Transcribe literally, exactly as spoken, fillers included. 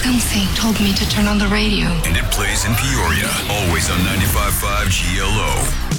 Something told me to turn on the radio. And it plays in Peoria, always on ninety-five point five G L O.